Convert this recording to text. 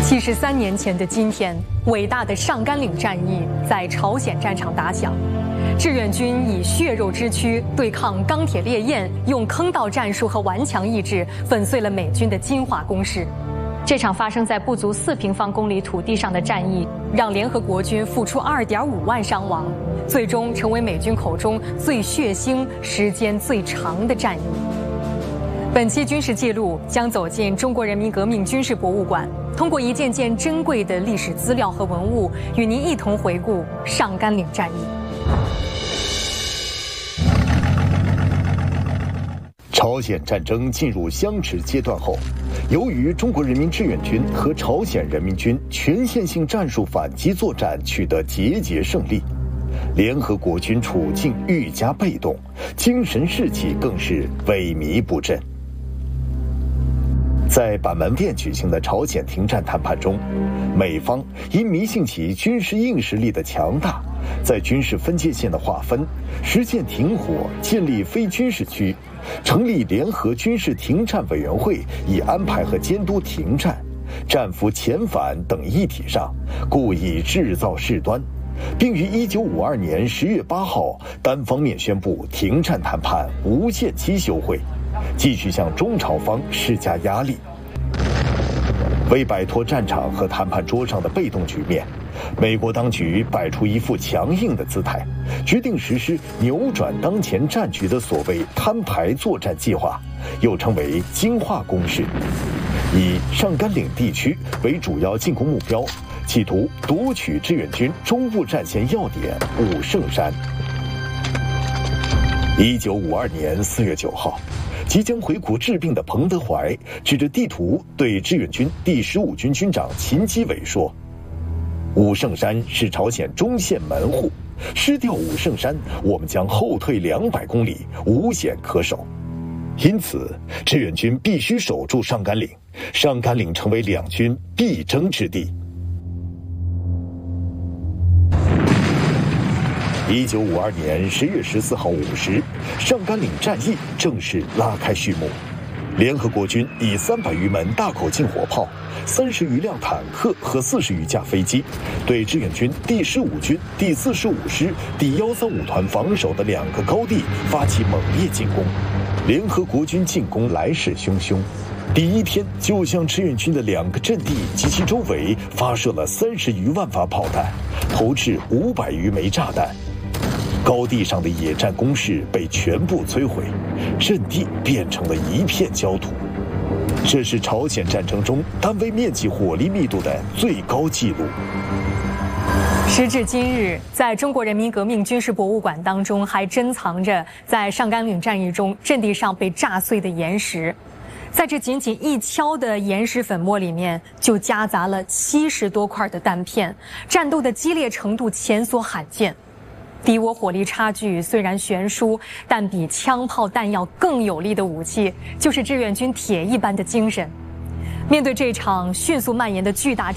73年前的今天，伟大的上甘岭战役在朝鲜战场打响。志愿军以血肉之躯对抗钢铁烈焰，用坑道战术和顽强意志粉碎了美军的金华攻势。这场发生在不足4平方公里土地上的战役，让联合国军付出2.5万伤亡，最终成为美军口中最血腥、时间最长的战役。本期军事记录将走进中国人民革命军事博物馆，通过一件件珍贵的历史资料和文物，与您一同回顾上甘岭战役。 朝鲜战争进入相持阶段后，由于中国人民志愿军和朝鲜人民军全线性战术反击作战取得节节胜利，联合国军处境愈加被动，精神士气更是萎靡不振。在板门店举行的朝鲜停战谈判中，美方因迷信其军事硬实力的强大，在军事分界线的划分、实现停火、建立非军事区、成立联合军事停战委员会以安排和监督停战、战俘遣返等议题上，故意制造事端，并于1952年10月8号单方面宣布停战谈判无限期休会，继续向中朝方施加压力。为摆脱战场和谈判桌上的被动局面，美国当局摆出一副强硬的姿态，决定实施扭转当前战局的所谓摊牌作战计划，又称为金华攻势，以上甘岭地区为主要进攻目标，企图夺取志愿军中部战线要点武圣山。1952年4月9号，即将回国治病的彭德怀指着地图对志愿军第15军军长秦基伟说：“武圣山是朝鲜中线门户，失掉武圣山，我们将后退200公里，无险可守。因此，志愿军必须守住上甘岭，上甘岭成为两军必争之地。” 1952年10月14号5时，上甘岭战役正式拉开序幕。联合国军以300余门大口径火炮、30余辆坦克和40余架飞机，对志愿军第15军第45师第135团防守的2个高地发起猛烈进攻。联合国军进攻来势汹汹，第一天就向志愿军的2个阵地及其周围发射了30余万发炮弹，投掷500余枚炸弹。 高地上的野战工事被全部摧毁，阵地变成了一片焦土。这是朝鲜战争中单位面积火力密度的最高纪录。 时至今日，在中国人民革命军事博物馆当中，还珍藏着在上甘岭战役中阵地上被炸碎的岩石。在这仅仅一锹的岩石粉末里面，就夹杂了70多块的弹片，战斗的激烈程度前所罕见。 敌我火力差距虽然悬殊，但比枪炮弹药更有力的武器，就是志愿军铁一般的精神。面对这场迅速蔓延的巨大